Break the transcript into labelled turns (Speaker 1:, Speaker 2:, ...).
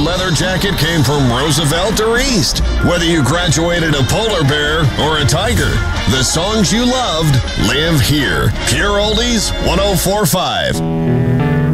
Speaker 1: leather jacket came from Roosevelt or East. Whether you graduated a polar bear or a tiger, the songs you loved live here. Pure Oldies 104.5.